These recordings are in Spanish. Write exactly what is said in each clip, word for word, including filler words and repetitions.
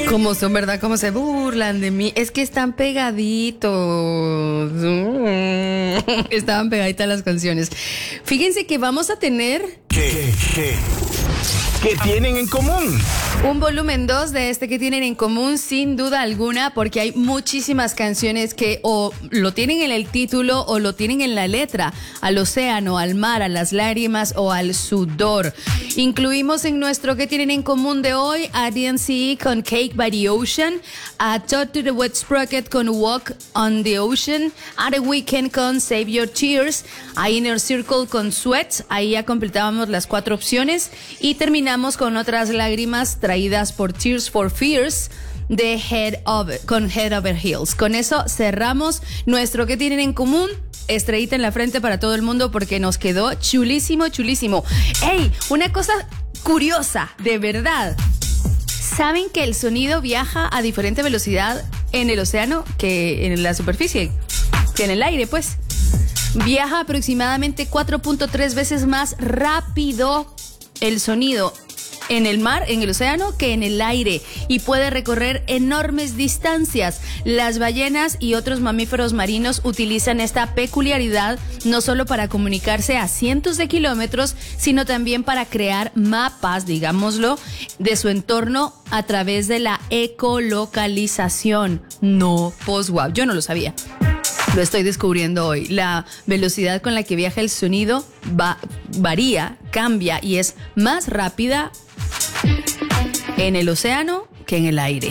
Cómo son, ¿verdad? Cómo se burlan de mí. Es que están pegaditos. Estaban pegaditas las canciones. Fíjense que vamos a tener... ¿Qué? ¿Qué? ¿Qué tienen en común? Un volumen dos de este que tienen en común, sin duda alguna, porque hay muchísimas canciones que o lo tienen en el título o lo tienen en la letra. Al océano, al mar, a las lágrimas o al sudor. Incluimos en nuestro que tienen en común de hoy a D N C E con Cake by the Ocean, a Todd to the Wet Sprocket con Walk on the Ocean, a The Weeknd con Save Your Tears, a Inner Circle con Sweat. Ahí ya completábamos las cuatro opciones y terminamos con otras lágrimas traídas por Tears for Fears de Head Over, con Head Over Heels. Con eso cerramos nuestro que tienen en común. Estrellita en la frente para todo el mundo porque nos quedó chulísimo, chulísimo. ¡Ey! Una cosa curiosa, de verdad. ¿Saben que el sonido viaja a diferente velocidad en el océano que en la superficie? Que en el aire, pues. Viaja aproximadamente cuatro punto tres veces más rápido el sonido en el mar, en el océano, que en el aire, y puede recorrer enormes distancias. Las ballenas y otros mamíferos marinos utilizan esta peculiaridad no solo para comunicarse a cientos de kilómetros, sino también para crear mapas, digámoslo, de su entorno a través de la ecolocalización. No, pues wow, yo no lo sabía. Lo estoy descubriendo hoy. La velocidad con la que viaja el sonido va, varía, cambia y es más rápida en el océano que en el aire.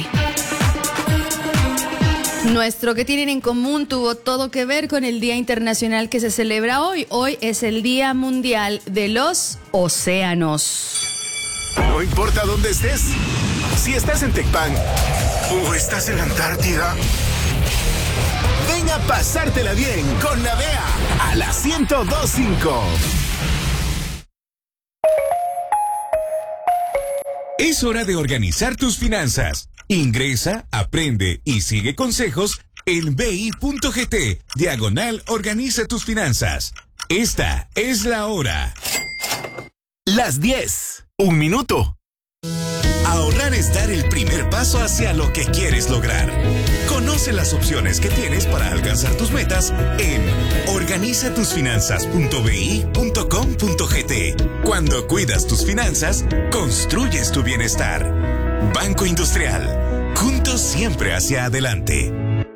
Nuestro que tienen en común tuvo todo que ver con el Día Internacional que se celebra hoy. Hoy es el Día Mundial de los Océanos. No importa dónde estés, si estás en Tecpan o estás en la Antártida, ven a pasártela bien con Navea a la ciento dos punto cinco. Es hora de organizar tus finanzas. Ingresa, aprende y sigue consejos en bi.gt, diagonal organiza tus finanzas. Esta es la hora. Las diez. Un minuto. Ahorrar es dar el primer paso hacia lo que quieres lograr. Conoce las opciones que tienes para alcanzar tus metas en organiza tus finanzas punto bi punto com punto gt. Cuando cuidas tus finanzas, construyes tu bienestar. Banco Industrial. Juntos siempre hacia adelante.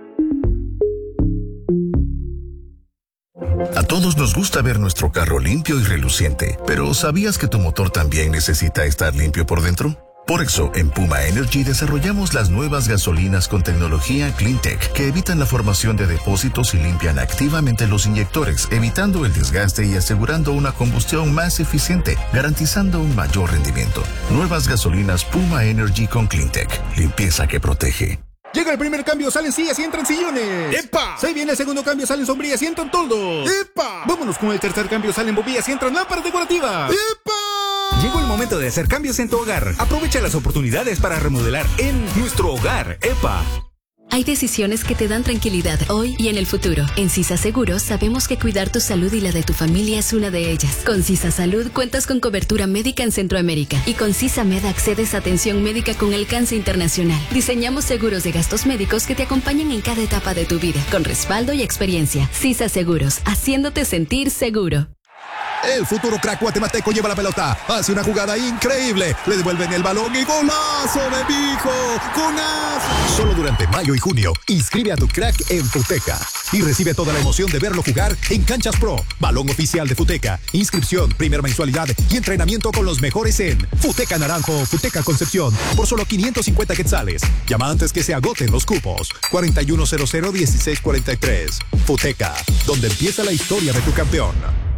A todos nos gusta ver nuestro carro limpio y reluciente, pero ¿sabías que tu motor también necesita estar limpio por dentro? Por eso, en Puma Energy desarrollamos las nuevas gasolinas con tecnología CleanTech que evitan la formación de depósitos y limpian activamente los inyectores, evitando el desgaste y asegurando una combustión más eficiente, garantizando un mayor rendimiento. Nuevas gasolinas Puma Energy con CleanTech. Limpieza que protege. Llega el primer cambio, salen sillas y entran sillones. ¡Epa! Se viene el segundo cambio, salen sombrillas y entran toldos. ¡Epa! Vámonos con el tercer cambio, salen bombillas y entran lámparas decorativas. ¡Epa! Llegó el momento de hacer cambios en tu hogar. Aprovecha las oportunidades para remodelar en nuestro hogar. ¡Epa! Hay decisiones que te dan tranquilidad hoy y en el futuro. En Sisa Seguros sabemos que cuidar tu salud y la de tu familia es una de ellas. Con Sisa Salud cuentas con cobertura médica en Centroamérica y con Sisa Med accedes a atención médica con alcance internacional. Diseñamos seguros de gastos médicos que te acompañan en cada etapa de tu vida, con respaldo y experiencia. Sisa Seguros, haciéndote sentir seguro. El futuro crack guatemalteco lleva la pelota, hace una jugada increíble, le devuelven el balón y ¡golazo de Vijo! ¡Golazo! Solo durante mayo y junio, inscribe a tu crack en Futeca y recibe toda la emoción de verlo jugar en Canchas Pro, balón oficial de Futeca, inscripción, primera mensualidad y entrenamiento con los mejores en Futeca Naranjo, Futeca Concepción, por solo quinientos cincuenta quetzales. Llama antes que se agoten los cupos. cuarenta y uno cero cero dieciséis cuarenta y tres. Futeca, donde empieza la historia de tu campeón.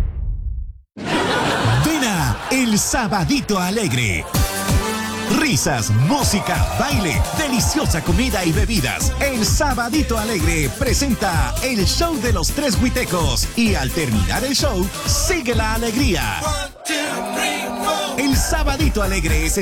Ven a El Sabadito Alegre. Risas, música, baile, deliciosa comida y bebidas. El Sabadito Alegre presenta el show de los tres huitecos. Y al terminar el show, sigue la alegría. El Sabadito Alegre es